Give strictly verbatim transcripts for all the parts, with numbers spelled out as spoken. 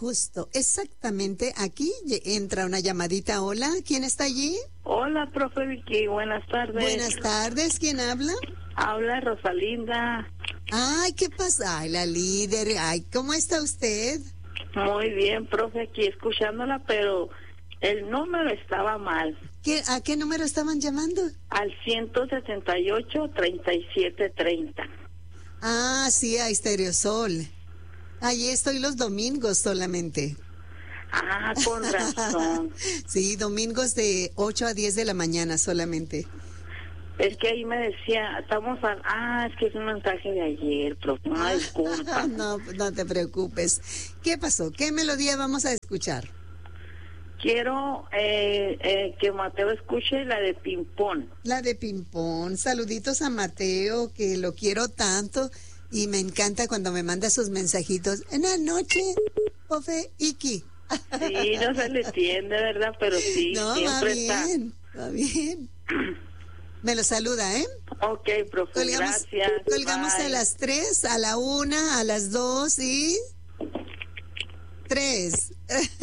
justo, exactamente aquí entra una llamadita. Hola, ¿quién está allí? Hola, profe Vicky, buenas tardes. Buenas tardes, ¿quién habla? Habla Rosalinda. Ay, ¿qué pasa? Ay, la líder, ay, ¿cómo está usted? Muy bien, profe, aquí escuchándola, pero el número estaba mal. ¿Qué, ¿A qué número estaban llamando? Al ciento setenta y ocho, treinta y siete treinta. Ah, sí, a Estereosol. Allí estoy los domingos solamente. Ah, con razón. Sí, domingos de ocho a diez de la mañana solamente. Es que ahí me decía, estamos a... Ah, es que es un mensaje de ayer, profe, una disculpa. No, no te preocupes. ¿Qué pasó? ¿Qué melodía vamos a escuchar? Quiero eh, eh, que Mateo escuche la de Pimpón. La de Pimpón. Saluditos a Mateo, que lo quiero tanto y me encanta cuando me manda sus mensajitos. En la noche, profe Iki. Sí, no se le entiende, ¿verdad? Pero sí, no, siempre va bien, está. va bien. Me lo saluda, ¿eh? Ok, profe, colgamos, gracias. Colgamos Bye. a las tres, a la una, a las dos y... tres.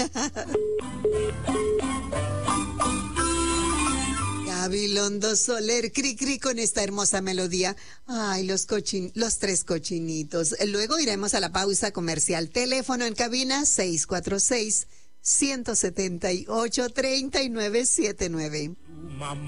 Gabilondo Soler, cri cri con esta hermosa melodía. Ay, los cochin, los tres cochinitos. Luego iremos a la pausa comercial. Teléfono en cabina seis cuatro seis, uno siete ocho, tres nueve siete nueve.